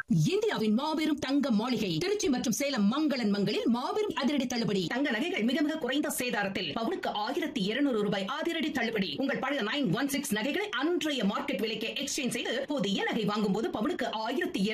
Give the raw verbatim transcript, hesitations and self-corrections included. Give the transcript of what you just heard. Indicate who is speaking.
Speaker 1: இந்தியாவின் மாபெரும் தங்க மாளிகை திருச்சி மற்றும் சேலம் மங்களன் மங்களில் மாபெரும் அதிரடி தள்ளுபடி. தங்க நகைகள் மிக மிக குறைந்த சேதாரத்தில் பவுனுக்கு ஆயிரத்தி இருநூறு ரூபாய் அதிரடி தள்ளுபடி. உங்கள் பழைய நைன் ஒன் சிக்ஸ் நகைகளை அன்றைய மார்க்கெட் விலைக்கு எக்ஸ்சேஞ்ச் செய்து புதிய நகை வாங்கும் போது பவுனுக்கு ஆயிரத்தி